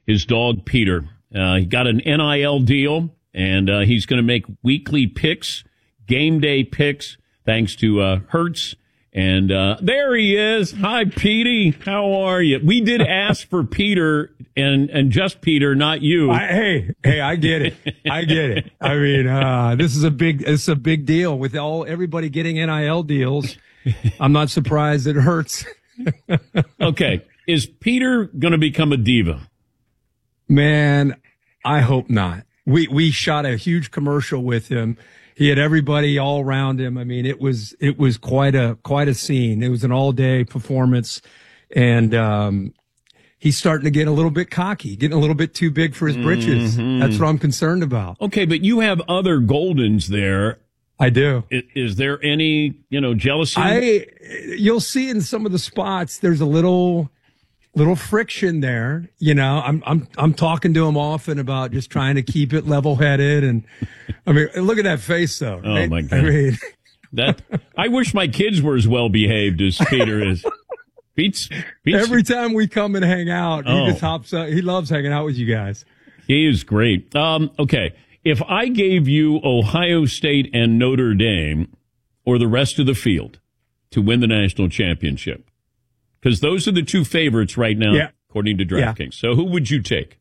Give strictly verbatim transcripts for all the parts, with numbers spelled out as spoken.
his dog Peter. Uh, he got an N I L deal, and uh, he's going to make weekly picks, game day picks, thanks to uh, Hertz. And uh, there he is. Hi, Petey. How are you? We did ask for Peter and, and just Peter, not you. I, hey, hey, I get it. I get it. I mean, uh, this is a big, it's a big deal with all everybody getting N I L deals. I'm not surprised it hurts. Okay, is Peter going to become a diva? Man, I hope not. We we shot a huge commercial with him. He had everybody all around him. I mean, it was it was quite a quite a scene. It was an all day performance, and um, he's starting to get a little bit cocky, getting a little bit too big for his britches. Mm-hmm. That's what I'm concerned about. Okay, but you have other Goldens there. I do. Is, is there any you know jealousy? I you'll see in some of the spots there's a little. Little friction there, you know. I'm I'm I'm talking to him often about just trying to keep it level-headed, and I mean, look at that face, though. Oh right? my God! I mean, that I wish my kids were as well behaved as Peter is. Pete's, Pete's, every time we come and hang out, oh. he just hops up. He loves hanging out with you guys. He is great. Um, okay, if I gave you Ohio State and Notre Dame, or the rest of the field, to win the national championship. Because those are the two favorites right now, yeah. according to DraftKings. Yeah. So who would you take?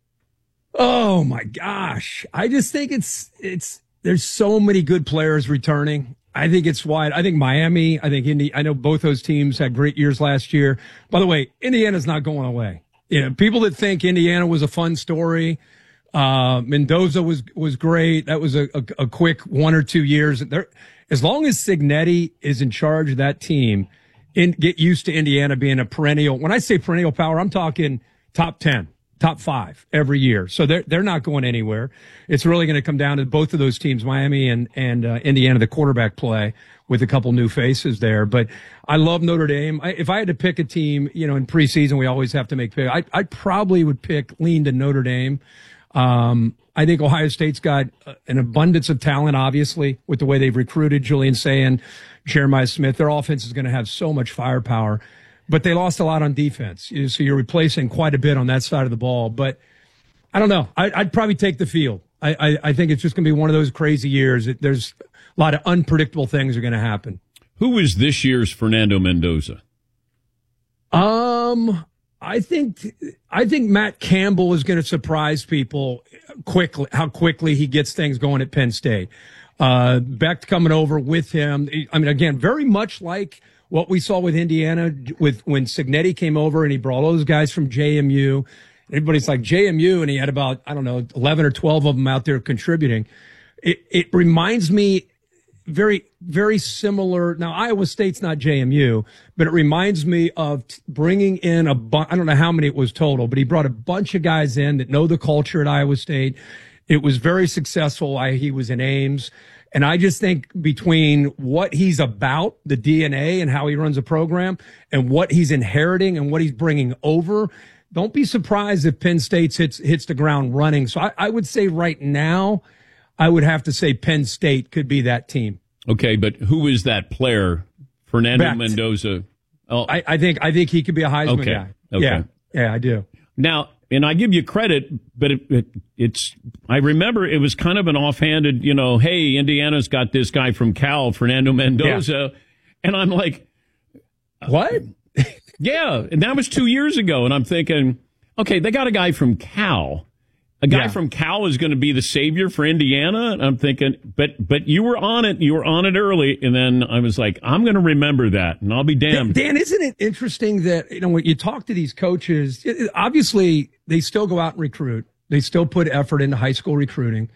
Oh my gosh. I just think it's, it's, there's so many good players returning. I think it's wide. I think Miami, I think Indy, I know both those teams had great years last year. By the way, Indiana's not going away. You know, people that think Indiana was a fun story, uh, Mendoza was, was great. That was a, a, a quick one or two years. There, as long as Cignetti is in charge of that team, In, get used to Indiana being a perennial. When I say perennial power, I'm talking top ten, top five every year. So they're, they're not going anywhere. It's really going to come down to both of those teams, Miami and, and uh, Indiana, the quarterback play with a couple new faces there. But I love Notre Dame. I, if I had to pick a team, you know, in preseason, we always have to make pick. I, I probably would pick lean to Notre Dame. Um, I think Ohio State's got an abundance of talent, obviously, with the way they've recruited Julian Sayin, Jeremiah Smith. Their offense is going to have so much firepower, but they lost a lot on defense. So you're replacing quite a bit on that side of the ball. But I don't know. I, I'd probably take the field. I, I, I think it's just going to be one of those crazy years. It, there's a lot of unpredictable things are going to happen. Who is this year's Fernando Mendoza? Um, I think I think Matt Campbell is going to surprise people quickly. How quickly he gets things going at Penn State. Uh, Beck coming over with him. I mean, again, very much like what we saw with Indiana with when Cignetti came over and he brought all those guys from J M U. Everybody's like J M U, and he had about, I don't know, eleven or twelve of them out there contributing. It, it reminds me very, very similar. Now, Iowa State's not J M U, but it reminds me of bringing in a bu- I don't know how many it was total, but he brought a bunch of guys in that know the culture at Iowa State. It was very successful. I, he was in Ames. And I just think between what he's about, the D N A and how he runs a program, and what he's inheriting and what he's bringing over, don't be surprised if Penn State hits, hits the ground running. So I, I would say right now, I would have to say Penn State could be that team. Okay, but who is that player? Fernando Becht. Mendoza. Oh. I, I think I think he could be a Heisman okay. guy. Okay. Yeah, yeah, I do. Now, and I give you credit, but it, it, it's, I remember it was kind of an offhanded, you know, hey, Indiana's got this guy from Cal, Fernando Mendoza. Yeah. And I'm like, what? Yeah. And that was two years ago. And I'm thinking, okay, they got a guy from Cal. A guy yeah. from Cal is going to be the savior for Indiana. And I'm thinking, but, but you were on it. You were on it early. And then I was like, I'm going to remember that and I'll be damned. Dan, isn't it interesting that, you know, when you talk to these coaches, it, obviously they still go out and recruit. They still put effort into high school recruiting.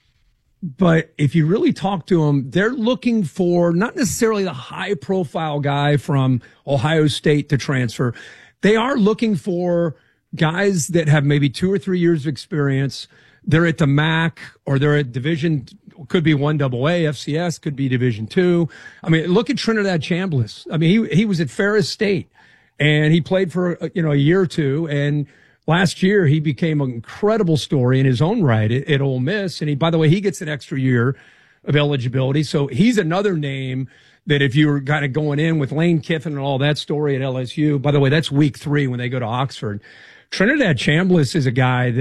But if you really talk to them, they're looking for not necessarily the high profile guy from Ohio State to transfer. They are looking for guys that have maybe two or three years of experience. They're at the M A C or they're at Division, could be one double A, F C S, could be Division two. I mean, look at Trinidad Chambliss. I mean, he, he was at Ferris State and he played for, you know, a year or two. And last year he became an incredible story in his own right at, at Ole Miss. And he, by the way, he gets an extra year of eligibility. So he's another name that if you were kind of going in with Lane Kiffin and all that story at L S U, by the way, that's week three when they go to Oxford. Trinidad Chambliss is a guy that